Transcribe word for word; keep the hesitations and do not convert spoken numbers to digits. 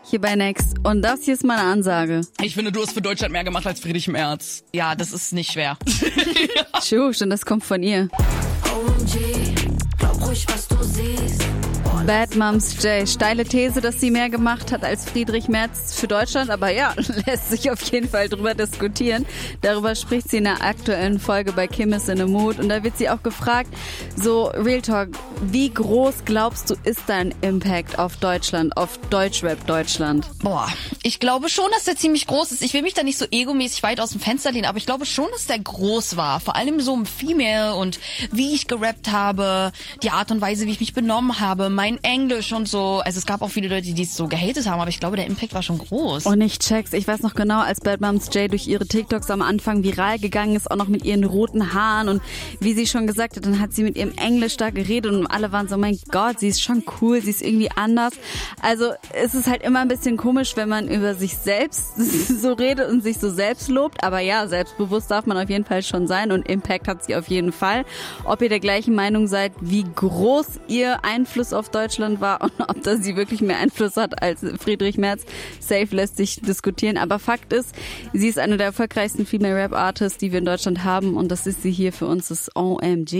hier bei Next. Und das hier ist meine Ansage. Ich finde, du hast für Deutschland mehr gemacht als Friedrich Merz. Ja, das ist nicht schwer. True, und das kommt von ihr. O M G, glaub ruhig, was du siehst. Bad Moms J. Steile These, dass sie mehr gemacht hat als Friedrich Merz für Deutschland. Aber ja, lässt sich auf jeden Fall drüber diskutieren. Darüber spricht sie in der aktuellen Folge bei Kim is in the Mood. Und da wird sie auch gefragt, so Real Talk, wie groß glaubst du ist dein Impact auf Deutschland, auf Deutschrap Deutschland? Boah, ich glaube schon, dass der ziemlich groß ist. Ich will mich da nicht so egomäßig weit aus dem Fenster lehnen, aber ich glaube schon, dass der groß war. Vor allem so im Female und wie ich gerappt habe, die Art und Weise, wie ich mich benommen habe, mein Englisch und so. Also es gab auch viele Leute, die es so gehatet haben, aber ich glaube, der Impact war schon groß. Und ich check's. Ich weiß noch genau, als Bad Moms J durch ihre TikToks am Anfang viral gegangen ist, auch noch mit ihren roten Haaren und wie sie schon gesagt hat, dann hat sie mit ihrem Englisch da geredet und alle waren so, mein Gott, sie ist schon cool, sie ist irgendwie anders. Also es ist halt immer ein bisschen komisch, wenn man über sich selbst so redet und sich so selbst lobt, aber ja, selbstbewusst darf man auf jeden Fall schon sein und Impact hat sie auf jeden Fall. Ob ihr der gleichen Meinung seid, wie groß ihr Einfluss auf Deutschland war und ob das sie wirklich mehr Einfluss hat als Friedrich Merz, safe lässt sich diskutieren. Aber Fakt ist, sie ist eine der erfolgreichsten Female Rap Artists, die wir in Deutschland haben und das ist sie hier für uns, das O M G.